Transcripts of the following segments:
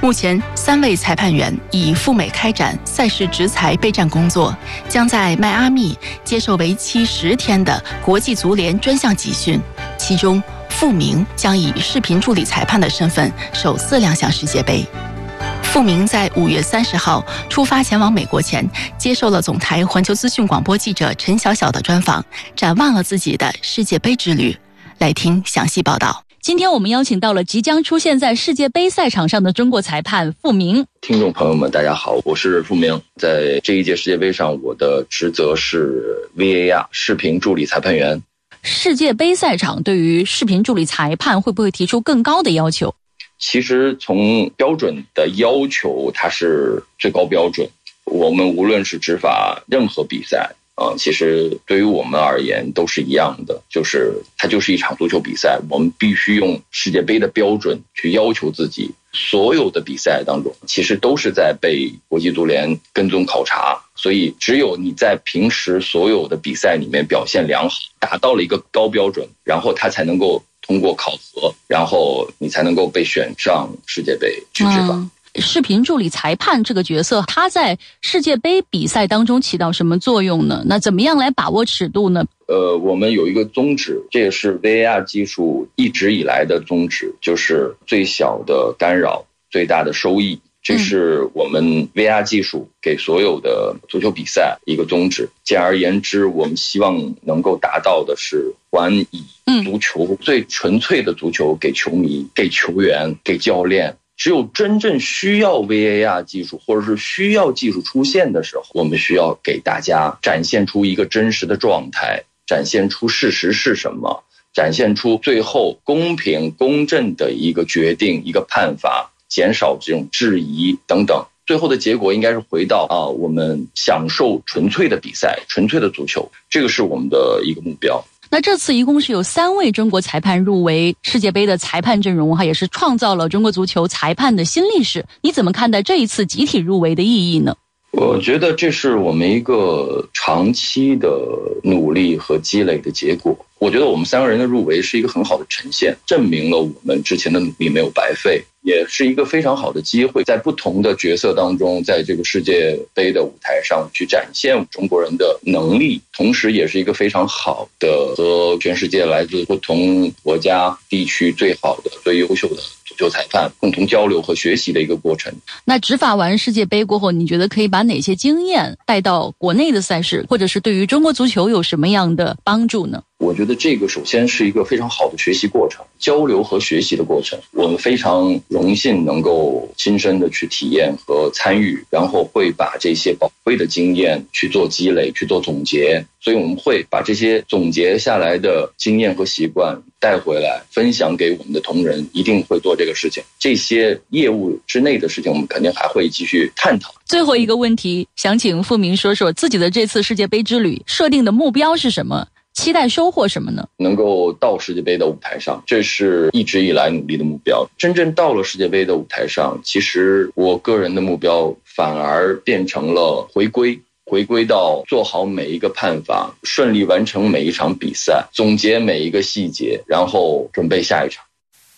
目前3位裁判员已赴美开展赛事执裁备战工作，将在迈阿密接受为期10天的国际足联专项集训，其中傅明将以视频助理裁判的身份首次亮相世界杯。傅明在5月30号出发前往美国前，接受了总台环球资讯广播记者陈晓晓的专访，展望了自己的世界杯之旅。来听详细报道。 今天我们邀请到了即将出现在世界杯赛场上的中国裁判傅明。 听众朋友们大家好，我是傅明。在这一届世界杯上，我的职责是 VAR 视频助理裁判员。 世界杯赛场对于视频助理裁判会不会提出更高的要求？ 其实从标准的要求，它是最高标准。我们无论是执法任何比赛其实对于我们而言都是一样的，就是它就是一场足球比赛，我们必须用世界杯的标准去要求自己。所有的比赛当中其实都是在被国际足联跟踪考察，所以只有你在平时所有的比赛里面表现良好，达到了一个高标准，然后它才能够通过考核，然后你才能够被选上世界杯去执法。 视频助理裁判这个角色，他在世界杯比赛当中起到什么作用呢？那怎么样来把握尺度呢？ 我们有一个宗旨，这也是 VAR 技术一直以来的宗旨，就是最小的干扰，最大的收益。这是我们 VAR 技术给所有的足球比赛一个宗旨。简而言之，我们希望能够达到的是还以足球最纯粹的足球给球迷、给球员、给教练。只有真正需要 VAR 技术或者是需要技术出现的时候，我们需要给大家展现出一个真实的状态，展现出事实是什么，展现出最后公平公正的一个决定、一个判罚，减少这种质疑等等。最后的结果应该是回到我们享受纯粹的比赛、纯粹的足球，这个是我们的一个目标。 那这次一共是有3位中国裁判入围世界杯的裁判阵容，也是创造了中国足球裁判的新历史。你怎么看待这一次集体入围的意义呢？ 我觉得这是我们一个长期的努力和积累的结果。我觉得我们3个人的入围是一个很好的呈现，证明了我们之前的努力没有白费，也是一个非常好的机会，在不同的角色当中，在这个世界杯的舞台上去展现中国人的能力，同时也是一个非常好的和全世界来自不同国家地区最好的、最优秀的足球裁判共同交流和学习的一个过程。 那执法完世界杯过后，你觉得可以把哪些经验带到国内的赛事，或者是对于中国足球有什么样的帮助呢？ 我觉得这个首先是一个非常好的学习过程，交流和学习的过程。我们非常荣幸能够亲身的去体验和参与，然后会把这些宝贵的经验去做积累、去做总结。所以我们会把这些总结下来的经验和习惯带回来，分享给我们的同仁，一定会做这个事情。这些业务之内的事情，我们肯定还会继续探讨。 最后一个问题，想请傅明说说自己的这次世界杯之旅设定的目标是什么？期待收获什么呢？ 能够到世界杯的舞台上，这是一直以来努力的目标。真正到了世界杯的舞台上，其实我个人的目标反而变成了回归到做好每一个判罚，顺利完成每一场比赛，总结每一个细节，然后准备下一场。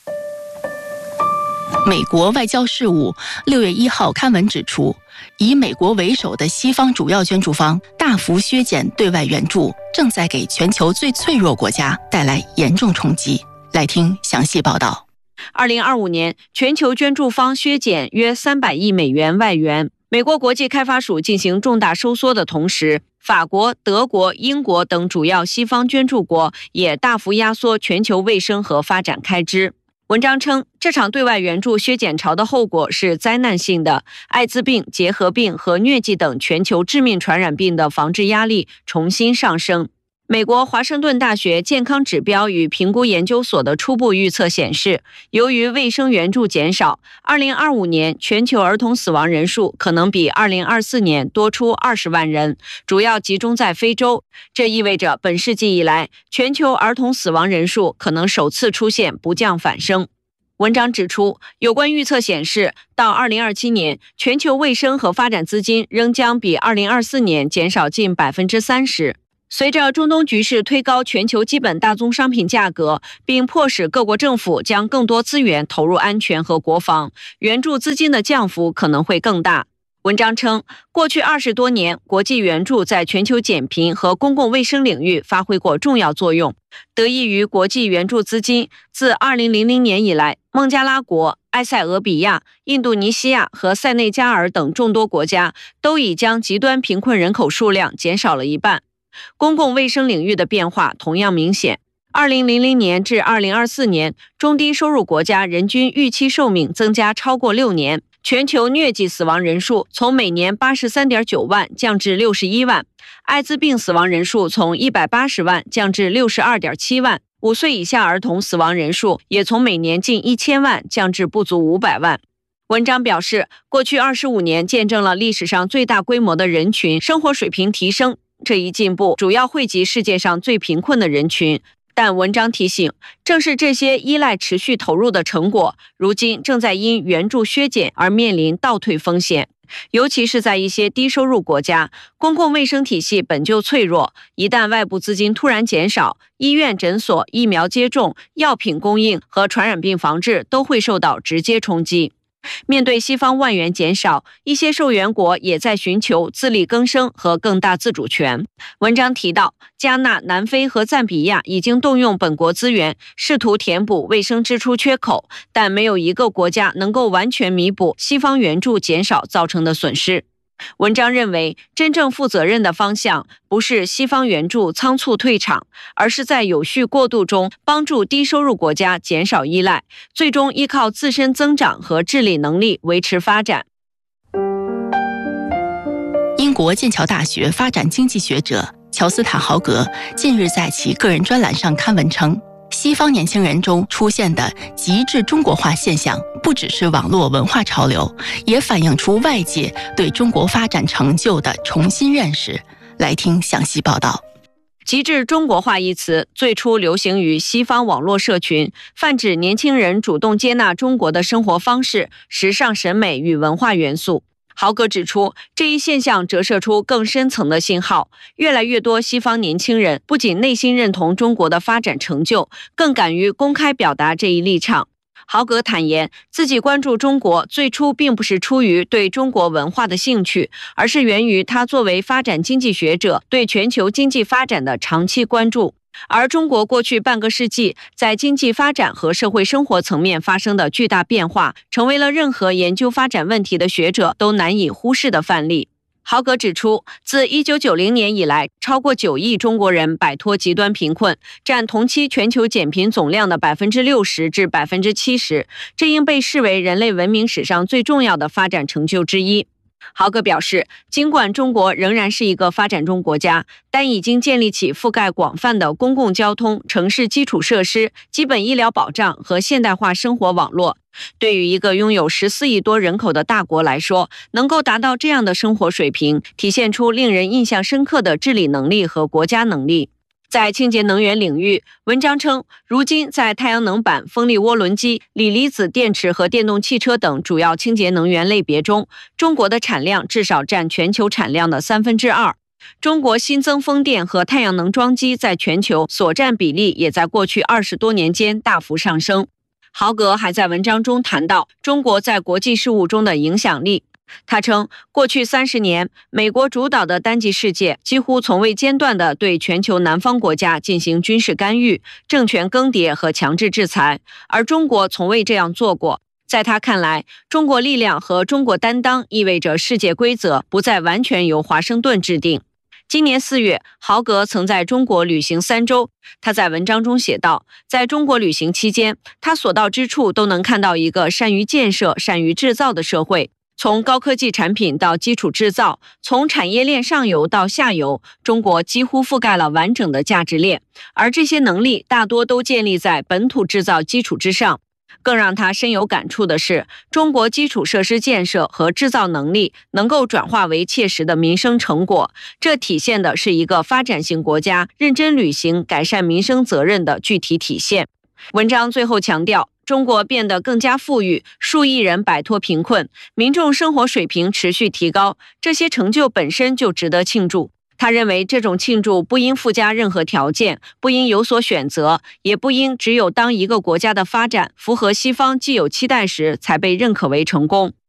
美国外交事务6月1号刊文指出，以美国为首的西方主要捐助方大幅削减对外援助，正在给全球最脆弱国家带来严重冲击。来听详细报道。 2025年，全球捐助方削减约300亿美元外援。美国国际开发署进行重大收缩的同时，法国、德国、英国等主要西方捐助国也大幅压缩全球卫生和发展开支。文章称，这场对外援助削减潮的后果是灾难性的，艾滋病、结核病和疟疾等全球致命传染病的防治压力重新上升。美国华盛顿大学健康指标与评估研究所的初步预测显示，由于卫生援助减少，2025年全球儿童死亡人数可能比2024年多出20万人，主要集中在非洲。这意味着本世纪以来，全球儿童死亡人数可能首次出现不降反升。文章指出，有关预测显示，到2027年，全球卫生和发展资金仍将比2024年减少近30%。 随着中东局势推高全球基本大宗商品价格，并迫使各国政府将更多资源投入安全和国防，援助资金的降幅可能会更大。文章称，过去20多年，国际援助在全球减贫和公共卫生领域发挥过重要作用。得益于国际援助资金，自2000年以来，孟加拉国、埃塞俄比亚、印度尼西亚和塞内加尔等众多国家都已将极端贫困人口数量减少了一半。公共卫生领域的变化同样明显。2000年至2024年，中低收入国家人均预期寿命增加超过6年，全球疟疾死亡人数从每年83.9万降至61万，艾滋病死亡人数从180万降至62.7万，5岁以下儿童死亡人数也从每年近1000万降至不足500万。文章表示，过去25年见证了历史上最大规模的人群生活水平提升，这一进步主要惠及世界上最贫困的人群。但文章提醒，正是这些依赖持续投入的成果，如今正在因援助削减而面临倒退风险。尤其是在一些低收入国家，公共卫生体系本就脆弱，一旦外部资金突然减少，医院、诊所、疫苗接种、药品供应和传染病防治都会受到直接冲击。面对西方外援减少，一些受援国也在寻求自力更生和更大自主权。文章提到，加纳、南非和赞比亚已经动用本国资源，试图填补卫生支出缺口，但没有一个国家能够完全弥补西方援助减少造成的损失。文章认为，真正负责任的方向不是西方援助仓促退场，而是在有序过渡中帮助低收入国家减少依赖，最终依靠自身增长和治理能力维持发展。 英国剑桥大学发展经济学者乔斯坦豪格近日在其个人专栏上刊文称，西方年轻人中出现的极致中国化现象，不只是网络文化潮流，也反映出外界对中国发展成就的重新认识。来听详细报道。 极致中国化一词最初流行于西方网络社群，泛指年轻人主动接纳中国的生活方式、时尚审美与文化元素。豪格指出，这一现象折射出更深层的信号，越来越多西方年轻人不仅内心认同中国的发展成就，更敢于公开表达这一立场。豪格坦言，自己关注中国最初并不是出于对中国文化的兴趣，而是源于他作为发展经济学者对全球经济发展的长期关注。而中国过去半个世纪在经济发展和社会生活层面发生的巨大变化，成为了任何研究发展问题的学者都难以忽视的范例。豪格指出，自1990年以来，超过9亿中国人摆脱极端贫困，占同期全球减贫总量的60%至70%，这应被视为人类文明史上最重要的发展成就之一。豪格表示，尽管中国仍然是一个发展中国家，但已经建立起覆盖广泛的公共交通、城市基础设施、基本医疗保障和现代化生活网络。对于一个拥有14亿多人口的大国来说，能够达到这样的生活水平，体现出令人印象深刻的治理能力和国家能力。在清洁能源领域，文章称，如今在太阳能板、风力涡轮机、锂离子电池和电动汽车等主要清洁能源类别中，中国的产量至少占全球产量的2/3。中国新增风电和太阳能装机在全球所占比例也在过去20多年间大幅上升。豪格还在文章中谈到中国在国际事务中的影响力。他称，过去30年，美国主导的单极世界几乎从未间断地对全球南方国家进行军事干预、政权更迭和强制制裁，而中国从未这样做过。在他看来，中国力量和中国担当意味着世界规则不再完全由华盛顿制定。今年4月，豪格曾在中国旅行3周。他在文章中写道，在中国旅行期间，他所到之处都能看到一个善于建设、善于制造的社会。从高科技产品到基础制造，从产业链上游到下游，中国几乎覆盖了完整的价值链，而这些能力大多都建立在本土制造基础之上。更让他深有感触的是，中国基础设施建设和制造能力能够转化为切实的民生成果，这体现的是一个发展型国家认真履行改善民生责任的具体体现。文章最后强调，中国变得更加富裕，数亿人摆脱贫困，民众生活水平持续提高，这些成就本身就值得庆祝。 他认为这种庆祝不应附加任何条件，不应有所选择，也不应只有当一个国家的发展符合西方既有期待时才被认可为成功。